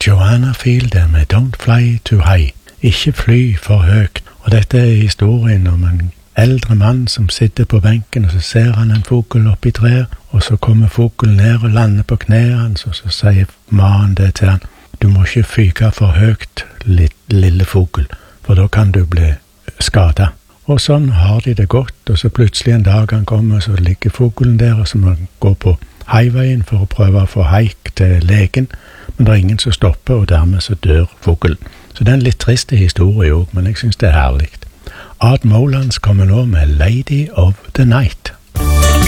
Joanna Field der med Don't Fly Too High, ikke fly for høyt. Og dette er historien om en eldre mann som sitter på benken, og så ser han en fugl opp i treet, og så kommer fuglen ned og lander på knæet hans, og så sier mannen det til han: du må ikke fyke for høyt, lille fugl, for da kan du bli skadet. Og sånn har de det godt, og så plutselig en dag han kommer, så ligger fuglen der, og så må han gå på highwayen for å prøve å få haik til legen, men det er ingen som stopper, og dermed så dør fuglen. Så det er en litt triste historie også, men jeg synes det er herlig. Art Molands kommer nå med Lady of the Night.